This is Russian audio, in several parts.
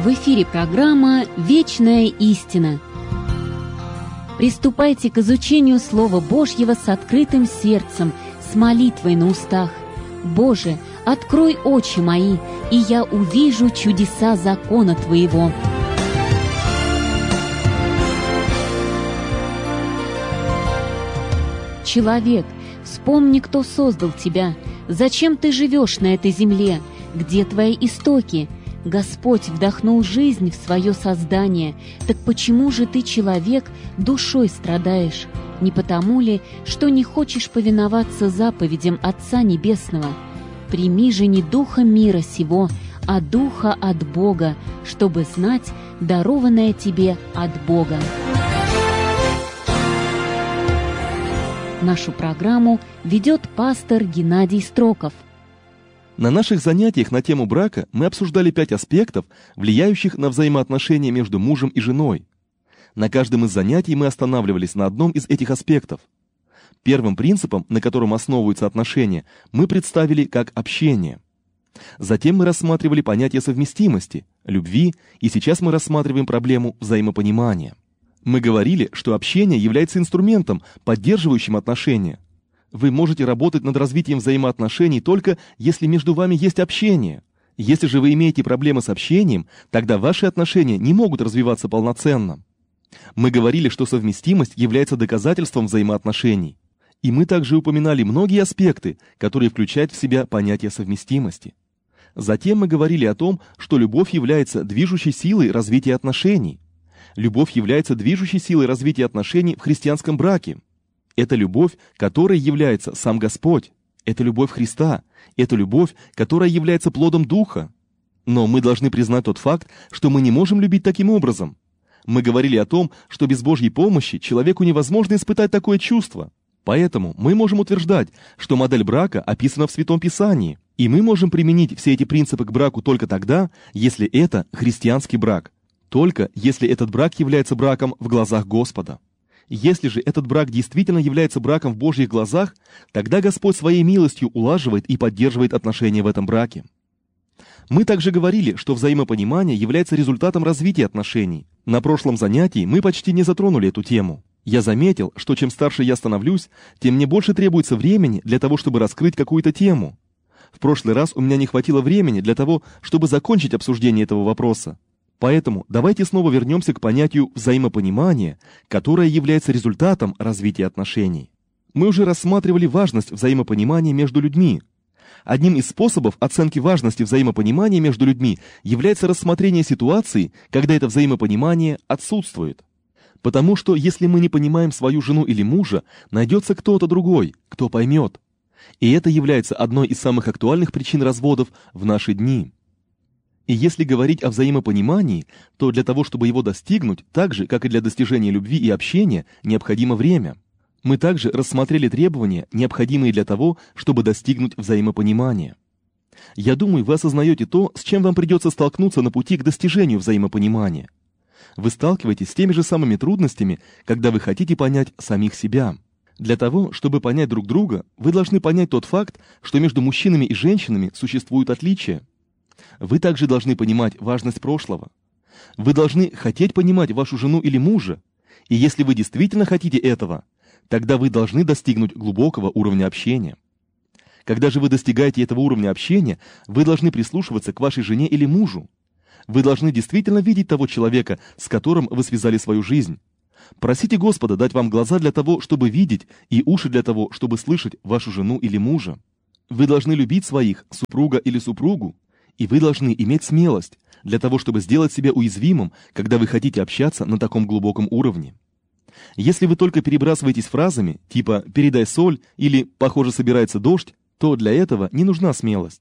В эфире программа «Вечная истина». Приступайте к изучению Слова Божьего с открытым сердцем, с молитвой на устах. «Боже, открой очи мои, и я увижу чудеса закона Твоего». Человек, вспомни, кто создал тебя. Зачем ты живешь на этой земле? Где твои истоки? Господь вдохнул жизнь в свое создание. Так почему же ты, человек, душой страдаешь? Не потому ли, что не хочешь повиноваться заповедям Отца Небесного? Прими же не духа мира сего, а духа от Бога, чтобы знать дарованное тебе от Бога. Нашу программу ведет пастор Геннадий Строков. На наших занятиях на тему брака мы обсуждали 5 аспектов, влияющих на взаимоотношения между мужем и женой. На каждом из занятий мы останавливались на одном из этих аспектов. Первым принципом, на котором основываются отношения, мы представили как общение. Затем мы рассматривали понятие совместимости, любви, и сейчас мы рассматриваем проблему взаимопонимания. Мы говорили, что общение является инструментом, поддерживающим отношения. Вы можете работать над развитием взаимоотношений только если между вами есть общение. Если же вы имеете проблемы с общением, тогда ваши отношения не могут развиваться полноценно. Мы говорили, что совместимость является доказательством взаимоотношений. И мы также упоминали многие аспекты, которые включают в себя понятие совместимости. Затем мы говорили о том, что любовь является движущей силой развития отношений. Любовь является движущей силой развития отношений в христианском браке. Это любовь, которой является сам Господь. Это любовь Христа. Это любовь, которая является плодом Духа. Но мы должны признать тот факт, что мы не можем любить таким образом. Мы говорили о том, что без Божьей помощи человеку невозможно испытать такое чувство. Поэтому мы можем утверждать, что модель брака описана в Святом Писании, и мы можем применить все эти принципы к браку только тогда, если это христианский брак. Только если этот брак является браком в глазах Господа. Если же этот брак действительно является браком в Божьих глазах, тогда Господь своей милостью улаживает и поддерживает отношения в этом браке. Мы также говорили, что взаимопонимание является результатом развития отношений. На прошлом занятии мы почти не затронули эту тему. Я заметил, что чем старше я становлюсь, тем мне больше требуется времени для того, чтобы раскрыть какую-то тему. В прошлый раз у меня не хватило времени для того, чтобы закончить обсуждение этого вопроса. Поэтому давайте снова вернемся к понятию взаимопонимания, которое является результатом развития отношений. Мы уже рассматривали важность взаимопонимания между людьми. Одним из способов оценки важности взаимопонимания между людьми является рассмотрение ситуации, когда это взаимопонимание отсутствует. Потому что если мы не понимаем свою жену или мужа, найдется кто-то другой, кто поймет. И это является одной из самых актуальных причин разводов в наши дни. И если говорить о взаимопонимании, то для того, чтобы его достигнуть, так же, как и для достижения любви и общения, необходимо время. Мы также рассмотрели требования, необходимые для того, чтобы достигнуть взаимопонимания. Я думаю, вы осознаете то, с чем вам придется столкнуться на пути к достижению взаимопонимания. Вы сталкиваетесь с теми же самыми трудностями, когда вы хотите понять самих себя. Для того, чтобы понять друг друга, вы должны понять тот факт, что между мужчинами и женщинами существуют отличия. Вы также должны понимать важность прошлого. Вы должны хотеть понимать вашу жену или мужа. И если вы действительно хотите этого, тогда вы должны достигнуть глубокого уровня общения. Когда же вы достигаете этого уровня общения, вы должны прислушиваться к вашей жене или мужу. Вы должны действительно видеть того человека, с которым вы связали свою жизнь. Просите Господа дать вам глаза для того, чтобы видеть, и уши для того, чтобы слышать вашу жену или мужа. Вы должны любить своих, супруга или супругу. И вы должны иметь смелость для того, чтобы сделать себя уязвимым, когда вы хотите общаться на таком глубоком уровне. Если вы только перебрасываетесь фразами, типа «передай соль» или «похоже собирается дождь», то для этого не нужна смелость.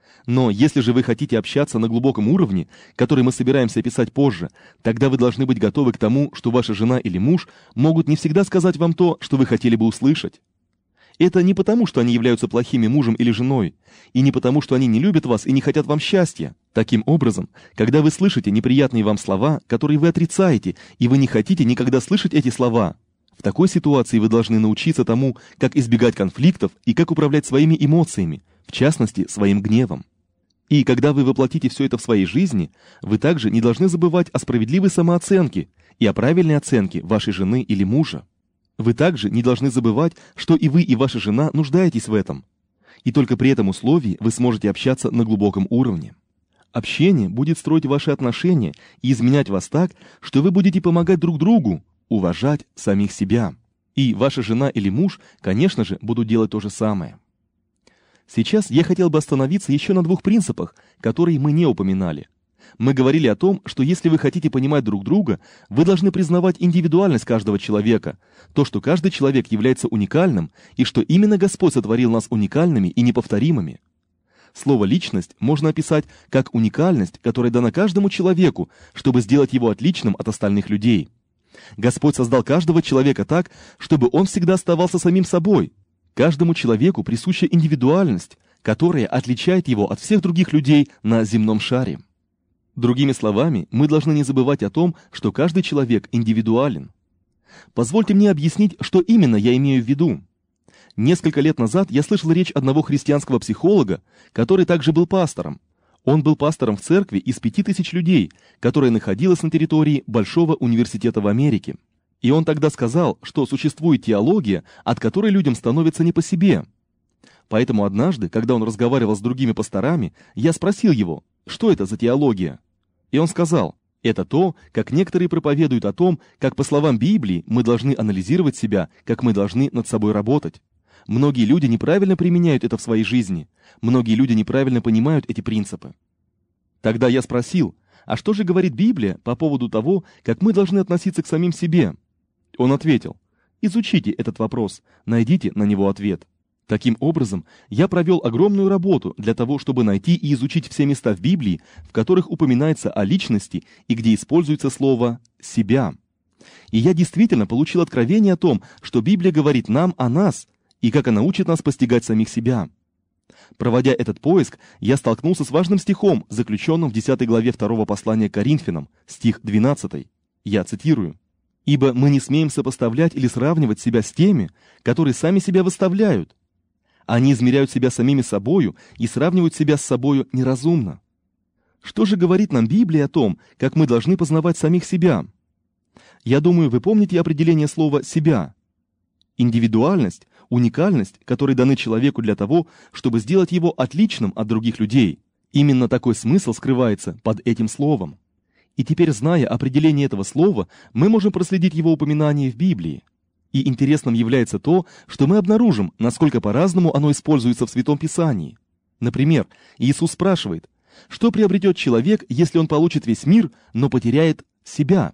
Но если же вы хотите общаться на глубоком уровне, который мы собираемся описать позже, тогда вы должны быть готовы к тому, что ваша жена или муж могут не всегда сказать вам то, что вы хотели бы услышать. Это не потому, что они являются плохими мужем или женой, и не потому, что они не любят вас и не хотят вам счастья. Таким образом, когда вы слышите неприятные вам слова, которые вы отрицаете, и вы не хотите никогда слышать эти слова, в такой ситуации вы должны научиться тому, как избегать конфликтов и как управлять своими эмоциями, в частности, своим гневом. И когда вы воплотите все это в своей жизни, вы также не должны забывать о справедливой самооценке и о правильной оценке вашей жены или мужа. Вы также не должны забывать, что и вы, и ваша жена нуждаетесь в этом. И только при этом условии вы сможете общаться на глубоком уровне. Общение будет строить ваши отношения и изменять вас так, что вы будете помогать друг другу, уважать самих себя. И ваша жена или муж, конечно же, будут делать то же самое. Сейчас я хотел бы остановиться еще на двух принципах, которые мы не упоминали. Мы говорили о том, что если вы хотите понимать друг друга, вы должны признавать индивидуальность каждого человека, то, что каждый человек является уникальным, и что именно Господь сотворил нас уникальными и неповторимыми. Слово «личность» можно описать как уникальность, которая дана каждому человеку, чтобы сделать его отличным от остальных людей. Господь создал каждого человека так, чтобы он всегда оставался самим собой. Каждому человеку присуща индивидуальность, которая отличает его от всех других людей на земном шаре. Другими словами, мы должны не забывать о том, что каждый человек индивидуален. Позвольте мне объяснить, что именно я имею в виду. Несколько лет назад я слышал речь одного христианского психолога, который также был пастором. Он был пастором в церкви из 5000 людей, которая находилась на территории Большого университета в Америке. И он тогда сказал, что существует теология, от которой людям становится не по себе. Поэтому однажды, когда он разговаривал с другими пасторами, я спросил его, что это за теология? И он сказал, это то, как некоторые проповедуют о том, как по словам Библии мы должны анализировать себя, как мы должны над собой работать. Многие люди неправильно применяют это в своей жизни. Многие люди неправильно понимают эти принципы. Тогда я спросил, а что же говорит Библия по поводу того, как мы должны относиться к самим себе? Он ответил, изучите этот вопрос, найдите на него ответ. Таким образом, я провел огромную работу для того, чтобы найти и изучить все места в Библии, в которых упоминается о личности и где используется слово «себя». И я действительно получил откровение о том, что Библия говорит нам о нас, и как она учит нас постигать самих себя. Проводя этот поиск, я столкнулся с важным стихом, заключенным в 10 главе 2 послания к Коринфянам, стих 12. Я цитирую. «Ибо мы не смеем сопоставлять или сравнивать себя с теми, которые сами себя выставляют. Они измеряют себя самими собою и сравнивают себя с собою неразумно». Что же говорит нам Библия о том, как мы должны познавать самих себя? Я думаю, вы помните определение слова «себя». Индивидуальность, уникальность, которые даны человеку для того, чтобы сделать его отличным от других людей. Именно такой смысл скрывается под этим словом. И теперь, зная определение этого слова, мы можем проследить его упоминание в Библии. И интересным является то, что мы обнаружим, насколько по-разному оно используется в Святом Писании. Например, Иисус спрашивает, что приобретет человек, если он получит весь мир, но потеряет себя?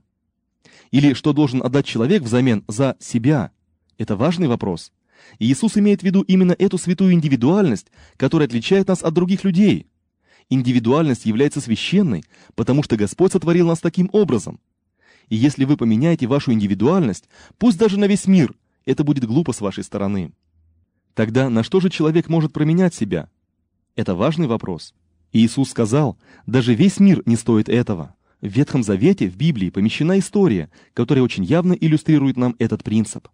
Или что должен отдать человек взамен за себя? Это важный вопрос. И Иисус имеет в виду именно эту святую индивидуальность, которая отличает нас от других людей. Индивидуальность является священной, потому что Господь сотворил нас таким образом. И если вы поменяете вашу индивидуальность, пусть даже на весь мир, это будет глупо с вашей стороны. Тогда на что же человек может променять себя? Это важный вопрос. И Иисус сказал, даже весь мир не стоит этого. В Ветхом Завете, в Библии, помещена история, которая очень явно иллюстрирует нам этот принцип.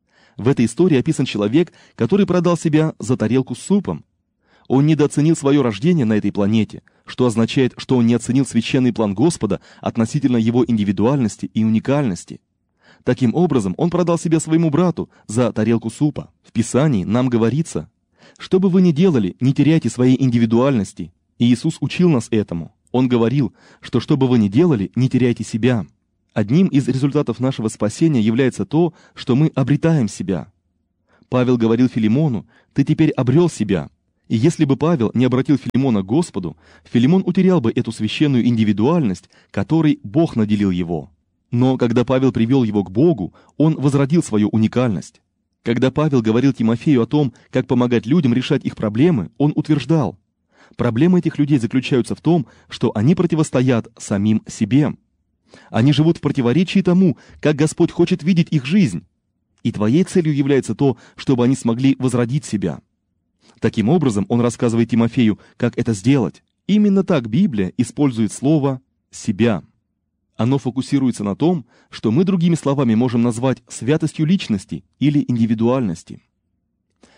В этой истории описан человек, который продал себя за тарелку с супом. Он недооценил свое рождение на этой планете, что означает, что он не оценил священный план Господа относительно его индивидуальности и уникальности. Таким образом, он продал себя своему брату за тарелку супа. В Писании нам говорится, что бы вы ни делали, не теряйте своей индивидуальности. И Иисус учил нас этому. Он говорил, что бы вы ни делали, не теряйте себя. Одним из результатов нашего спасения является то, что мы обретаем себя. Павел говорил Филимону, «Ты теперь обрел себя». И если бы Павел не обратил Филимона к Господу, Филимон утерял бы эту священную индивидуальность, которой Бог наделил его. Но когда Павел привел его к Богу, он возродил свою уникальность. Когда Павел говорил Тимофею о том, как помогать людям решать их проблемы, он утверждал, проблемы этих людей заключаются в том, что они противостоят самим себе. Они живут в противоречии тому, как Господь хочет видеть их жизнь. И твоей целью является то, чтобы они смогли возродить себя. Таким образом, он рассказывает Тимофею, как это сделать. Именно так Библия использует слово «себя». Оно фокусируется на том, что мы другими словами можем назвать святостью личности или индивидуальности.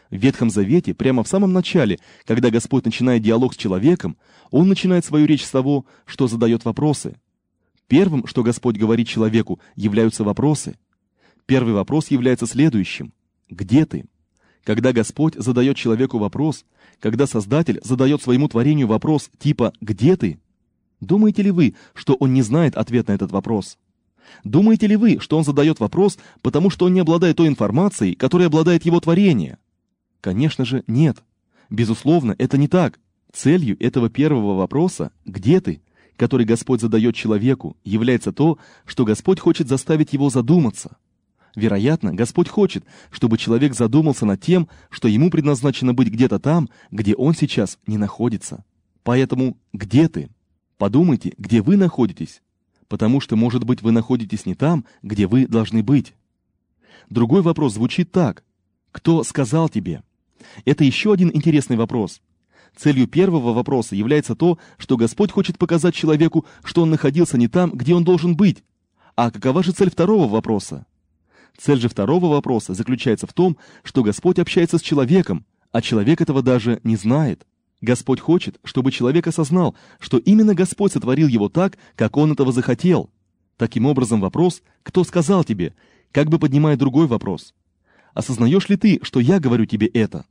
В Ветхом Завете, прямо в самом начале, когда Господь начинает диалог с человеком, Он начинает свою речь с того, что задает вопросы. Первым, что Господь говорит человеку, являются вопросы. Первый вопрос является следующим: «Где ты?». Когда Господь задает человеку вопрос, когда Создатель задает своему творению вопрос типа «Где ты?», думаете ли вы, что Он не знает ответ на этот вопрос? Думаете ли вы, что Он задает вопрос, потому что Он не обладает той информацией, которой обладает Его творение? Конечно же, нет. Безусловно, это не так. Целью этого первого вопроса «Где ты?», который Господь задает человеку, является то, что Господь хочет заставить его задуматься. Вероятно, Господь хочет, чтобы человек задумался над тем, что ему предназначено быть где-то там, где он сейчас не находится. Поэтому «Где ты?». Подумайте, где вы находитесь, потому что, может быть, вы находитесь не там, где вы должны быть. Другой вопрос звучит так: «Кто сказал тебе?». Это еще один интересный вопрос. Целью первого вопроса является то, что Господь хочет показать человеку, что он находился не там, где он должен быть. А какова же цель второго вопроса? Цель же второго вопроса заключается в том, что Господь общается с человеком, а человек этого даже не знает. Господь хочет, чтобы человек осознал, что именно Господь сотворил его так, как он этого захотел. Таким образом, вопрос «Кто сказал тебе?» как бы поднимает другой вопрос: осознаешь ли ты, что я говорю тебе это?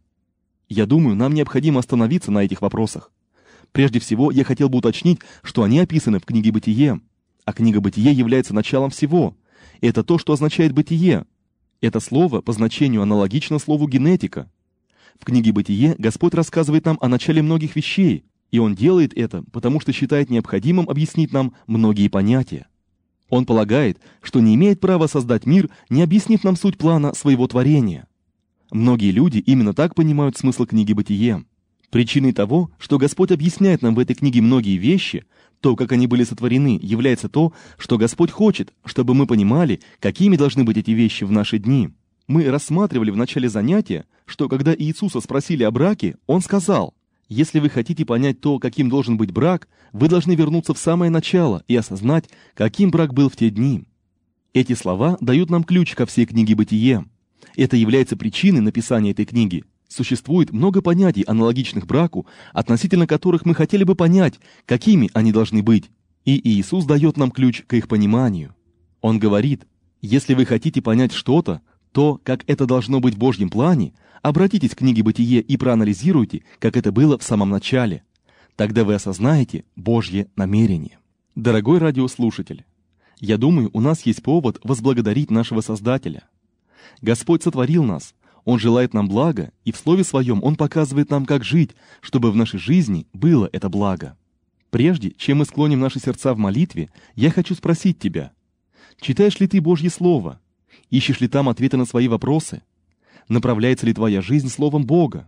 Я думаю, нам необходимо остановиться на этих вопросах. Прежде всего, я хотел бы уточнить, что они описаны в книге «Бытие». А книга «Бытие» является началом всего. Это то, что означает «бытие». Это слово по значению аналогично слову «генетика». В книге «Бытие» Господь рассказывает нам о начале многих вещей, и Он делает это, потому что считает необходимым объяснить нам многие понятия. Он полагает, что не имеет права создать мир, не объяснив нам суть плана своего творения. Многие люди именно так понимают смысл книги «Бытие». Причиной того, что Господь объясняет нам в этой книге многие вещи, то, как они были сотворены, является то, что Господь хочет, чтобы мы понимали, какими должны быть эти вещи в наши дни. Мы рассматривали в начале занятия, что когда Иисуса спросили о браке, Он сказал: «Если вы хотите понять то, каким должен быть брак, вы должны вернуться в самое начало и осознать, каким брак был в те дни». Эти слова дают нам ключ ко всей книге «Бытие». Это является причиной написания этой книги. Существует много понятий, аналогичных браку, относительно которых мы хотели бы понять, какими они должны быть. И Иисус дает нам ключ к их пониманию. Он говорит: если вы хотите понять что-то, то, как это должно быть в Божьем плане, обратитесь к книге «Бытие» и проанализируйте, как это было в самом начале. Тогда вы осознаете Божье намерение. Дорогой радиослушатель, я думаю, у нас есть повод возблагодарить нашего Создателя. Господь сотворил нас, Он желает нам блага, и в Слове Своем Он показывает нам, как жить, чтобы в нашей жизни было это благо. Прежде чем мы склоним наши сердца в молитве, я хочу спросить тебя: читаешь ли ты Божье Слово? Ищешь ли там ответы на свои вопросы? Направляется ли твоя жизнь Словом Бога?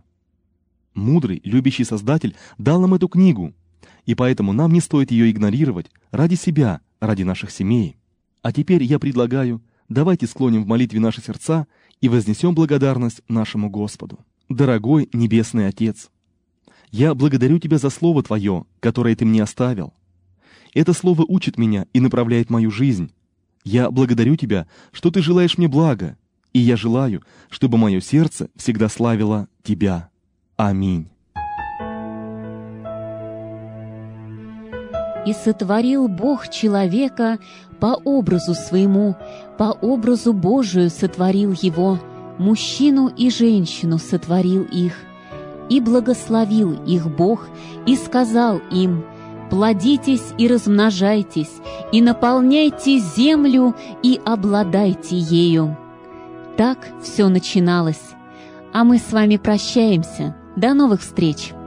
Мудрый, любящий Создатель дал нам эту книгу, и поэтому нам не стоит ее игнорировать ради себя, ради наших семей. А теперь я предлагаю, давайте склоним в молитве наши сердца и вознесем благодарность нашему Господу. Дорогой Небесный Отец, я благодарю Тебя за Слово Твое, которое Ты мне оставил. Это Слово учит меня и направляет мою жизнь. Я благодарю Тебя, что Ты желаешь мне блага, и я желаю, чтобы мое сердце всегда славило Тебя. Аминь. «И сотворил Бог человека по образу своему, по образу Божию сотворил его, мужчину и женщину сотворил их. И благословил их Бог, и сказал им: плодитесь и размножайтесь, и наполняйте землю, и обладайте ею». Так все начиналось. А мы с вами прощаемся. До новых встреч!